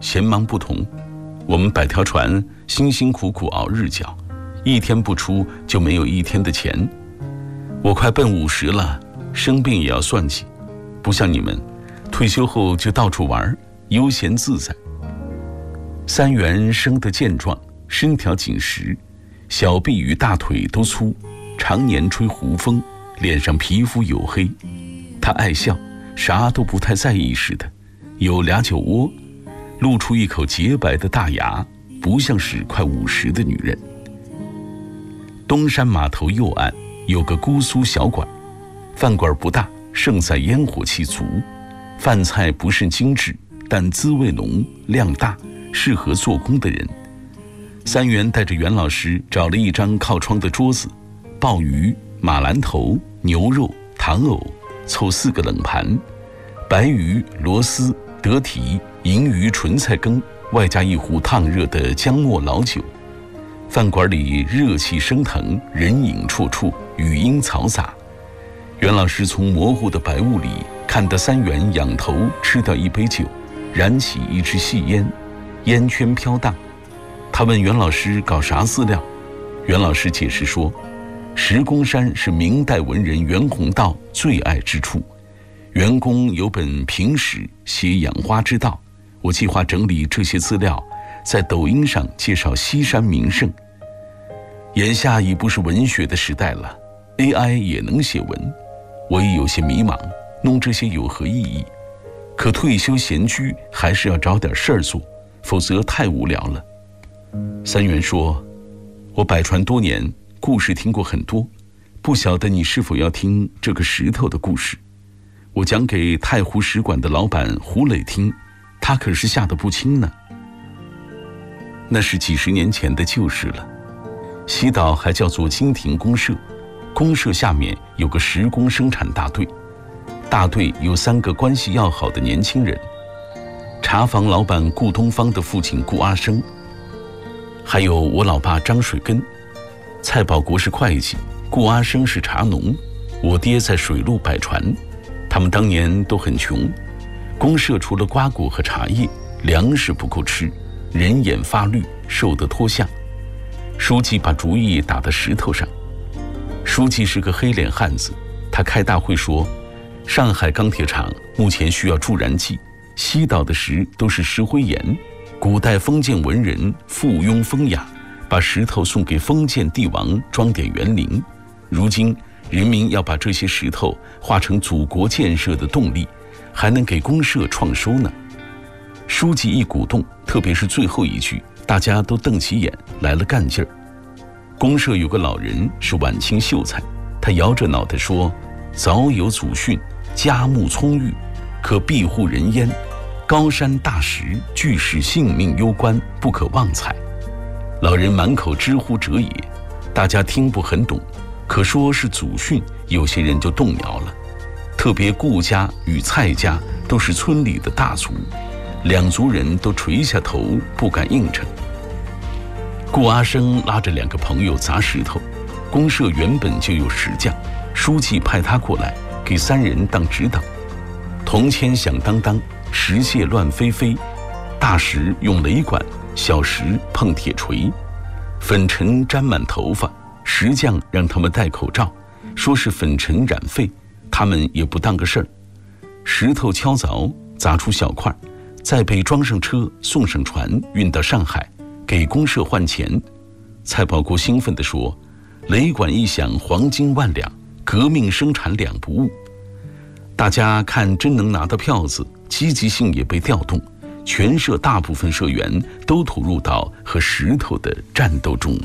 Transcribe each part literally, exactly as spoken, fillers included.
闲忙不同，我们百条船辛辛苦苦熬日脚，一天不出就没有一天的钱。我快奔五十了，生病也要算计，不像你们，退休后就到处玩，悠闲自在。三元生得健壮，身条紧实，小臂与大腿都粗，常年吹胡风，脸上皮肤黝黑。他爱笑，啥都不太在意似的，有俩酒窝，露出一口洁白的大牙，不像是快五十的女人。东山码头右岸有个姑苏小馆，饭馆不大，胜在烟火气足，饭菜不甚精致，但滋味浓，量大，适合做工的人。三元带着袁老师找了一张靠窗的桌子，鲍鱼、马兰头、牛肉、糖藕，凑四个冷盘，白鱼、螺丝、得蹄、银鱼纯菜羹，外加一壶烫热的姜末老酒。饭馆里热气升腾，人影绰绰，语音嘈杂。袁老师从模糊的白雾里看得三元仰头吃掉一杯酒，燃起一支细烟，烟圈飘荡。他问袁老师搞啥饲料，袁老师解释说，石公山是明代文人袁宏道最爱之处，袁公有本评史写养花之道，我计划整理这些资料，在抖音上介绍西山名胜。眼下已不是文学的时代了， A I 也能写文，我也有些迷茫，弄这些有何意义？可退休闲居还是要找点事儿做，否则太无聊了。三元说，我百传多年，故事听过很多，不晓得你是否要听这个石头的故事。我讲给太湖使馆的老板胡磊听，他可是吓得不轻呢。那是几十年前的旧事了。西岛还叫做金亭公社，公社下面有个石工生产大队，大队有三个关系要好的年轻人，茶坊老板顾东方的父亲顾阿生，还有我老爸张水根。蔡保国是会计，顾阿生是茶农，我爹在水路摆船。他们当年都很穷，公社除了瓜果和茶叶，粮食不够吃，人眼发绿，瘦得脱相。书记把主意打在石头上。书记是个黑脸汉子，他开大会说，上海钢铁厂目前需要助燃剂，西岛的石都是石灰岩，古代封建文人附庸风雅，把石头送给封建帝王装点园林，如今人民要把这些石头化成祖国建设的动力，还能给公社创收呢。书记一鼓动，特别是最后一句，大家都瞪起眼来了干劲儿。公社有个老人是晚清秀才，他摇着脑袋说，早有祖训，家木葱郁，可庇护人焉，高山大石俱是性命攸关，不可妄采。老人满口知乎者也，大家听不很懂，可说是祖训，有些人就动摇了。特别顾家与蔡家都是村里的大族，两族人都垂下头不敢应承。顾阿生拉着两个朋友砸石头，公社原本就有石匠，书记派他过来给三人当指导。铜签响当当，石屑乱飞飞，大石用雷管，小石碰铁锤，粉尘沾满头发，石匠让他们戴口罩，说是粉尘染肺，他们也不当个事儿。石头敲凿，砸出小块，再被装上车，送上船，运到上海，给公社换钱。蔡保国兴奋地说，雷管一响，黄金万两，革命生产两不误。大家看真能拿到票子，积极性也被调动，全社大部分社员都投入到和石头的战斗中。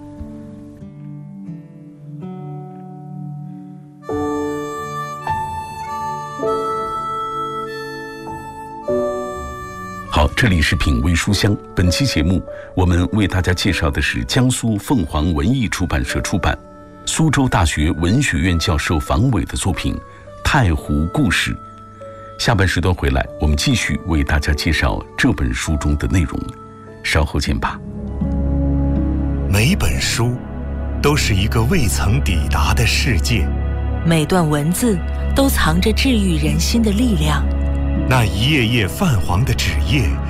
好，这里是品味书香，本期节目我们为大家介绍的是江苏凤凰文艺出版社出版，苏州大学文学院教授房伟的作品《太湖故事》。下半时段回来，我们继续为大家介绍这本书中的内容，稍后见吧。 每本书都是一个未曾抵达的世界， 每段文字都藏着治愈人心的力量。 那一页页泛黄的纸页